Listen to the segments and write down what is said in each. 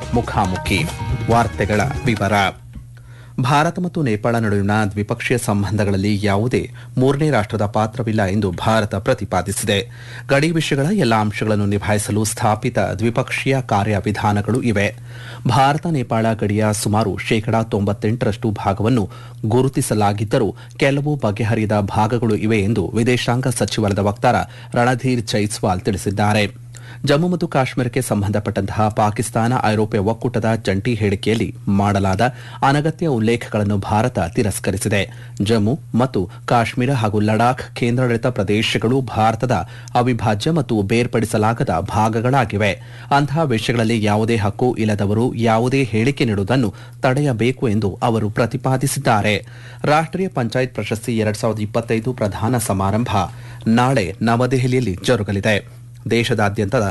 ಮುಖಾಮುಖಿ. ವಾರ್ತೆಗಳ ವಿವರ. ಭಾರತ ಮತ್ತು ನೇಪಾಳ ನಡುವಿನ ದ್ವಿಪಕ್ಷೀಯ ಸಂಬಂಧಗಳಲ್ಲಿ ಯಾವುದೇ ಮೂರನೇ ರಾಷ್ಟದ ಪಾತ್ರವಿಲ್ಲ ಎಂದು ಭಾರತ ಪ್ರತಿಪಾದಿಸಿದೆ. ಗಡಿ ವಿಷಯಗಳ ಎಲ್ಲ ಅಂಶಗಳನ್ನು ನಿಭಾಯಿಸಲು ಸ್ಥಾಪಿತ ದ್ವಿಪಕ್ಷೀಯ ಕಾರ್ಯವಿಧಾನಗಳು ಇವೆ. ಭಾರತ ನೇಪಾಳ ಗಡಿಯ ಸುಮಾರು 98% ಭಾಗವನ್ನು ಗುರುತಿಸಲಾಗಿದ್ದರೂ ಕೆಲವು ಬಗೆಹರಿಯದ ಭಾಗಗಳು ಇವೆ ಎಂದು ವಿದೇಶಾಂಗ ಸಚಿವಾಲಯದ ವಕ್ತಾರ ರಣಧೀರ್ ಜೈಸ್ವಾಲ್ ತಿಳಿಸಿದ್ದಾರೆ. ಜಮ್ಮು ಮತ್ತು ಕಾಶ್ಮೀರಕ್ಕೆ ಸಂಬಂಧಪಟ್ಟಂತಹ ಪಾಕಿಸ್ತಾನ ಐರೋಪ್ಯ ಒಕ್ಕೂಟದ ಜಂಟಿ ಹೇಳಿಕೆಯಲ್ಲಿ ಮಾಡಲಾದ ಅನಗತ್ಯ ಉಲ್ಲೇಖಗಳನ್ನು ಭಾರತ ತಿರಸ್ಕರಿಸಿದೆ. ಜಮ್ಮು ಮತ್ತು ಕಾಶ್ಮೀರ ಹಾಗೂ ಲಡಾಖ್ ಕೇಂದ್ರಾಡಳಿತ ಪ್ರದೇಶಗಳು ಭಾರತದ ಅವಿಭಾಜ್ಯ ಮತ್ತು ಬೇರ್ಪಡಿಸಲಾಗದ ಭಾಗಗಳಾಗಿವೆ. ಅಂತಹ ವಿಷಯಗಳಲ್ಲಿ ಯಾವುದೇ ಹಕ್ಕು ಇಲ್ಲದವರು ಯಾವುದೇ ಹೇಳಿಕೆ ನೀಡುವುದನ್ನು ತಡೆಯಬೇಕು ಎಂದು ಅವರು ಪ್ರತಿಪಾದಿಸಿದ್ದಾರೆ. ರಾಷ್ಟೀಯ ಪಂಚಾಯತ್ ಪ್ರಶಸ್ತಿ 2025 ಪ್ರಧಾನ ಸಮಾರಂಭ ನಾಳೆ ನವದೆಹಲಿಯಲ್ಲಿ ಜರುಗಲಿದೆ. ದೇಶದಾದ್ಯಂತದ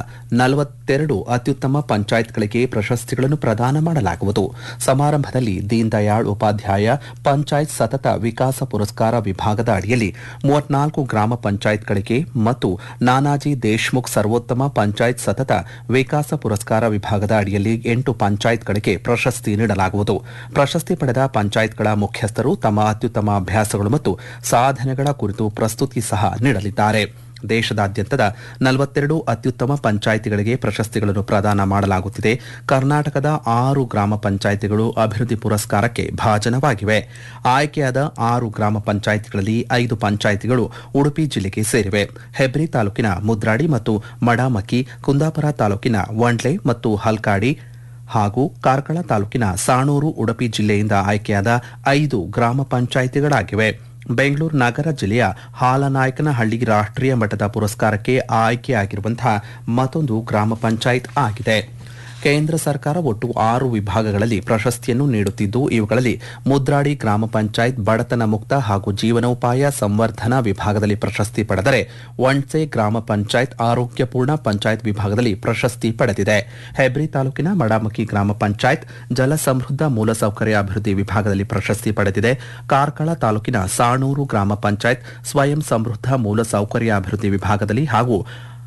42 ಅತ್ಯುತ್ತಮ ಪಂಚಾಯತ್ಗಳಿಗೆ ಪ್ರಶಸ್ತಿಗಳನ್ನು ಪ್ರದಾನ ಮಾಡಲಾಗುವುದು. ಸಮಾರಂಭದಲ್ಲಿ ದೀನ್ ದಯಾಳ್ ಉಪಾಧ್ಯಾಯ ಪಂಚಾಯತ್ ಸತತ ವಿಕಾಸ ಪುರಸ್ಕಾರ ವಿಭಾಗದ ಅಡಿಯಲ್ಲಿ 34 ಗ್ರಾಮ ಪಂಚಾಯತ್ಗಳಿಗೆ ಮತ್ತು ನಾನಾಜಿ ದೇಶ್ಮುಖ್ ಸರ್ವೋತ್ತಮ ಪಂಚಾಯತ್ ಸತತ ವಿಕಾಸ ಪುರಸ್ಕಾರ ವಿಭಾಗದ ಅಡಿಯಲ್ಲಿ 8 ಪಂಚಾಯತ್ಗಳಿಗೆ ಪ್ರಶಸ್ತಿ ನೀಡಲಾಗುವುದು. ಪ್ರಶಸ್ತಿ ಪಡೆದ ಪಂಚಾಯತ್ಗಳ ಮುಖ್ಯಸ್ಥರು ತಮ್ಮ ಅತ್ಯುತ್ತಮ ಅಭ್ಯಾಸಗಳು ಮತ್ತು ಸಾಧನೆಗಳ ಕುರಿತು ಪ್ರಸ್ತುತಿ ಸಹ ನೀಡಲಿದ್ದಾರೆ. ದೇಶದಾದ್ಯಂತದ 42 ಅತ್ಯುತ್ತಮ ಪಂಚಾಯಿತಿಗಳಿಗೆ ಪ್ರಶಸ್ತಿಗಳನ್ನು ಪ್ರದಾನ ಮಾಡಲಾಗುತ್ತಿದೆ. ಕರ್ನಾಟಕದ 6 ಗ್ರಾಮ ಪಂಚಾಯಿತಿಗಳು ಅಭಿವೃದ್ಧಿ ಪುರಸ್ಕಾರಕ್ಕೆ ಭಾಜನವಾಗಿವೆ. ಆಯ್ಕೆಯಾದ 6 ಗ್ರಾಮ ಪಂಚಾಯಿತಿಗಳಲ್ಲಿ 5 ಪಂಚಾಯಿತಿಗಳು ಉಡುಪಿ ಜಿಲ್ಲೆಗೆ ಸೇರಿವೆ. ಹೆಬ್ರಿ ತಾಲೂಕಿನ ಮುದ್ರಾಡಿ ಮತ್ತು ಮಡಾಮಕ್ಕಿ, ಕುಂದಾಪುರ ತಾಲೂಕಿನ ವಂಡ್ಲೆ ಮತ್ತು ಹಲ್ಕಾಡಿ ಹಾಗೂ ಕಾರ್ಕಳ ತಾಲೂಕಿನ ಸಾಣೂರು ಉಡುಪಿ ಜಿಲ್ಲೆಯಿಂದ ಆಯ್ಕೆಯಾದ 5 ಗ್ರಾಮ ಪಂಚಾಯಿತಿಗಳಾಗಿವೆ. ಬೆಂಗಳೂರು ನಗರ ಜಿಲ್ಲೆಯ ಹಾಲನಾಯಕನಹಳ್ಳಿ ರಾಷ್ಟ್ರೀಯ ಮಟ್ಟದ ಪುರಸ್ಕಾರಕ್ಕೆ ಆಯ್ಕೆಯಾಗಿರುವಂತಹ ಮತ್ತೊಂದು ಗ್ರಾಮ ಪಂಚಾಯತ್ ಆಗಿದೆ. ಕೇಂದ್ರ ಸರ್ಕಾರ ಒಟ್ಟು 6 ವಿಭಾಗಗಳಲ್ಲಿ ಪ್ರಶಸ್ತಿಯನ್ನು ನೀಡುತ್ತಿದ್ದು, ಇವುಗಳಲ್ಲಿ ಮುದ್ರಾಡಿ ಗ್ರಾಮ ಪಂಚಾಯತ್ ಬಡತನ ಮುಕ್ತ ಹಾಗೂ ಜೀವನೋಪಾಯ ಸಂವರ್ಧನಾ ವಿಭಾಗದಲ್ಲಿ ಪ್ರಶಸ್ತಿ ಪಡೆದರೆ, ವಂಡ್ಸೆ ಗ್ರಾಮ ಪಂಚಾಯತ್ ಆರೋಗ್ಯಪೂರ್ಣ ಪಂಚಾಯತ್ ವಿಭಾಗದಲ್ಲಿ ಪ್ರಶಸ್ತಿ ಪಡೆದಿದೆ. ಹೆಬ್ರಿ ತಾಲೂಕಿನ ಮಡಾಮಕ್ಕಿ ಗ್ರಾಮ ಪಂಚಾಯತ್ ಜಲ ಸಮೃದ್ಧ ಮೂಲಸೌಕರ್ಯ ಅಭಿವೃದ್ಧಿ ವಿಭಾಗದಲ್ಲಿ ಪ್ರಶಸ್ತಿ ಪಡೆದಿದೆ. ಕಾರ್ಕಳ ತಾಲೂಕಿನ ಸಾಣೂರು ಗ್ರಾಮ ಪಂಚಾಯತ್ ಸ್ವಯಂ ಸಮೃದ್ಧ ಮೂಲಸೌಕರ್ಯ ಅಭಿವೃದ್ಧಿ ವಿಭಾಗದಲ್ಲಿ ಹಾಗೂ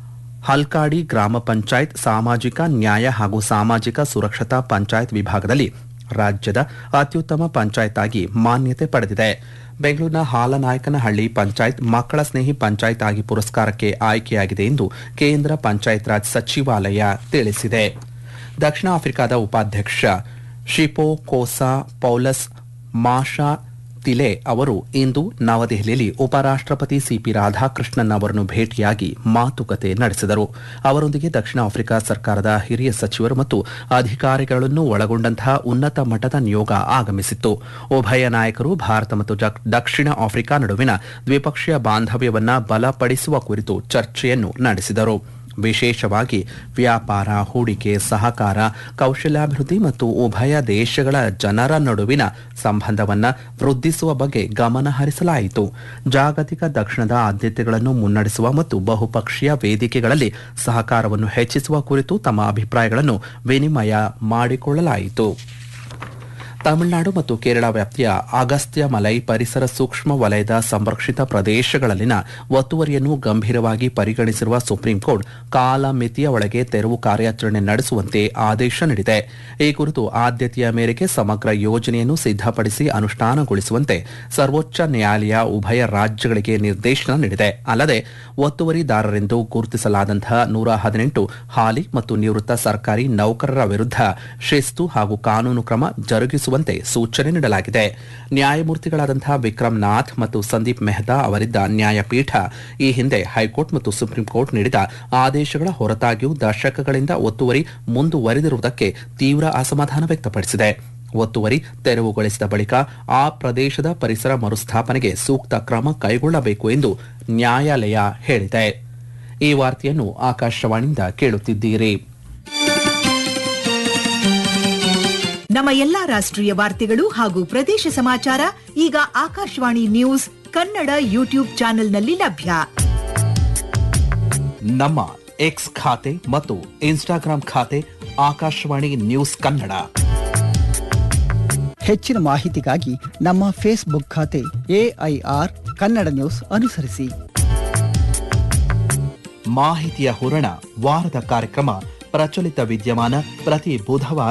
ಹಲ್ಕಾಡಿ ಗ್ರಾಮ ಪಂಚಾಯತ್ ಸಾಮಾಜಿಕ ನ್ಯಾಯ ಹಾಗೂ ಸಾಮಾಜಿಕ ಸುರಕ್ಷತಾ ಪಂಚಾಯತ್ ವಿಭಾಗದಲ್ಲಿ ರಾಜ್ಯದ ಅತ್ಯುತ್ತಮ ಪಂಚಾಯತ್ ಆಗಿ ಮಾನ್ಯತೆ ಪಡೆದಿದೆ. ಬೆಂಗಳೂರಿನ ಹಾಲನಾಯಕನಹಳ್ಳಿ ಪಂಚಾಯತ್ ಮಕ್ಕಳ ಸ್ನೇಹಿ ಪಂಚಾಯತ್ ಆಗಿ ಪುರಸ್ಕಾರಕ್ಕೆ ಆಯ್ಕೆಯಾಗಿದೆ ಎಂದು ಕೇಂದ್ರ ಪಂಚಾಯತ್ ರಾಜ್ ಸಚಿವಾಲಯ ತಿಳಿಸಿದೆ. ದಕ್ಷಿಣ ಆಫ್ರಿಕಾದ ಉಪಾಧ್ಯಕ್ಷ ಶಿಪೋ ಕೋಸಾ ಪೌಲಸ್ ಮಾಶಾ ತಿಲೆ ಅವರು ಇಂದು ನವದೆಹಲಿಯಲ್ಲಿ ಉಪರಾಷ್ಟಪತಿ ಸಿಪಿ ರಾಧಾಕೃಷ್ಣನ್ ಅವರನ್ನು ಭೇಟಿಯಾಗಿ ಮಾತುಕತೆ ನಡೆಸಿದರು. ಅವರೊಂದಿಗೆ ದಕ್ಷಿಣ ಆಫ್ರಿಕಾ ಸರ್ಕಾರದ ಹಿರಿಯ ಸಚಿವರು ಮತ್ತು ಅಧಿಕಾರಿಗಳನ್ನು ಒಳಗೊಂಡಂತಹ ಉನ್ನತ ಮಟ್ಟದ ನಿಯೋಗ ಆಗಮಿಸಿತ್ತು. ಉಭಯ ನಾಯಕರು ಭಾರತ ಮತ್ತು ದಕ್ಷಿಣ ಆಫ್ರಿಕಾ ನಡುವಿನ ದ್ವಿಪಕ್ಷೀಯ ಬಾಂಧವ್ಯವನ್ನ ಬಲಪಡಿಸುವ ಕುರಿತು ಚರ್ಚೆಯನ್ನು ನಡೆಸಿದರು. ವಿಶೇಷವಾಗಿ ವ್ಯಾಪಾರ, ಹೂಡಿಕೆ, ಸಹಕಾರ, ಕೌಶಲ್ಯಾಭಿವೃದ್ಧಿ ಮತ್ತು ಉಭಯ ದೇಶಗಳ ಜನರ ನಡುವಿನ ಸಂಬಂಧವನ್ನು ವೃದ್ಧಿಸುವ ಬಗ್ಗೆ ಗಮನ ಹರಿಸಲಾಯಿತು. ಜಾಗತಿಕ ದಕ್ಷಿಣದ ಆದ್ಯತೆಗಳನ್ನು ಮುನ್ನಡೆಸುವ ಮತ್ತು ಬಹುಪಕ್ಷೀಯ ವೇದಿಕೆಗಳಲ್ಲಿ ಸಹಕಾರವನ್ನು ಹೆಚ್ಚಿಸುವ ಕುರಿತು ತಮ್ಮ ಅಭಿಪ್ರಾಯಗಳನ್ನು ವಿನಿಮಯ ಮಾಡಿಕೊಳ್ಳಲಾಯಿತು. ತಮಿಳುನಾಡು ಮತ್ತು ಕೇರಳ ವ್ಯಾಪ್ತಿಯ ಅಗಸ್ತ್ಯ ಮಲೈ ಪರಿಸರ ಸೂಕ್ಷ್ಮ ವಲಯದ ಸಂರಕ್ಷಿತ ಪ್ರದೇಶಗಳಲ್ಲಿನ ಒತ್ತುವರಿಯನ್ನು ಗಂಭೀರವಾಗಿ ಪರಿಗಣಿಸಿರುವ ಸುಪ್ರೀಂ ಕೋರ್ಟ್ ಕಾಲಮಿತಿಯ ಒಳಗೆ ತೆರವು ಕಾರ್ಯಾಚರಣೆ ನಡೆಸುವಂತೆ ಆದೇಶ ನೀಡಿದೆ. ಈ ಕುರಿತು ಆದ್ಯತೆಯ ಮೇರೆಗೆ ಸಮಗ್ರ ಯೋಜನೆಯನ್ನು ಸಿದ್ದಪಡಿಸಿ ಅನುಷ್ಠಾನಗೊಳಿಸುವಂತೆ ಸರ್ವೋಚ್ಚ ನ್ಯಾಯಾಲಯ ಉಭಯ ರಾಜ್ಯಗಳಿಗೆ ನಿರ್ದೇಶನ ನೀಡಿದೆ. ಅಲ್ಲದೆ ಒತ್ತುವರಿದಾರರೆಂದು ಗುರುತಿಸಲಾದಂತಹ 118 ಹಾಲಿ ಮತ್ತು ನಿವೃತ್ತ ಸರ್ಕಾರಿ ನೌಕರರ ವಿರುದ್ಧ ಶಿಸ್ತು ಹಾಗೂ ಕಾನೂನು ಕ್ರಮ ಜರುಗಿಸುವ ಸೂಚನೆ ನೀಡಲಾಗಿದೆ. ನ್ಯಾಯಮೂರ್ತಿಗಳಾದಂತಹ ವಿಕ್ರಮ್ ನಾಥ್ ಮತ್ತು ಸಂದೀಪ್ ಮೆಹ್ತಾ ಅವರಿದ್ದ ನ್ಯಾಯಪೀಠ ಈ ಹಿಂದೆ ಹೈಕೋರ್ಟ್ ಮತ್ತು ಸುಪ್ರೀಂ ಕೋರ್ಟ್ ನೀಡಿದ ಆದೇಶಗಳ ಹೊರತಾಗಿಯೂ ದಶಕಗಳಿಂದ ಒತ್ತುವರಿ ಮುಂದುವರೆದಿರುವುದಕ್ಕೆ ತೀವ್ರ ಅಸಮಾಧಾನ ವ್ಯಕ್ತಪಡಿಸಿದೆ. ಒತ್ತುವರಿ ತೆರವುಗೊಳಿಸಿದ ಬಳಿಕ ಆ ಪ್ರದೇಶದ ಪರಿಸರ ಮರುಸ್ಥಾಪನೆಗೆ ಸೂಕ್ತ ಕ್ರಮ ಕೈಗೊಳ್ಳಬೇಕು ಎಂದು ನ್ಯಾಯಾಲಯ ಹೇಳಿದೆ. ಈ ವಾರ್ತೆಯನ್ನು ಆಕಾಶವಾಣಿಯಿಂದ ಕೇಳುತ್ತಿದ್ದೀರಿ. ನಮ್ಮ ಎಲ್ಲಾ ರಾಷ್ಟ್ರೀಯ ವಾರ್ತೆಗಳು ಹಾಗೂ ಪ್ರದೇಶ ಸಮಾಚಾರ ಈಗ ಆಕಾಶವಾಣಿ ನ್ಯೂಸ್ ಕನ್ನಡ ಯೂಟ್ಯೂಬ್ ಚಾನೆಲ್ನಲ್ಲಿ ಲಭ್ಯ. ನಮ್ಮ ಎಕ್ಸ್ ಖಾತೆ ಮತ್ತು ಇನ್ಸ್ಟಾಗ್ರಾಂ ಖಾತೆ ಆಕಾಶವಾಣಿ ನ್ಯೂಸ್ ಕನ್ನಡ. ಹೆಚ್ಚಿನ ಮಾಹಿತಿಗಾಗಿ ನಮ್ಮ ಫೇಸ್ಬುಕ್ ಖಾತೆ AIR ಕನ್ನಡ ನ್ಯೂಸ್ ಅನುಸರಿಸಿ. ಮಾಹಿತಿಯ ಹೂರಣ ವಾರದ ಕಾರ್ಯಕ್ರಮ ಪ್ರಚಲಿತ ವಿದ್ಯಮಾನ ಪ್ರತಿ ಬುಧವಾರ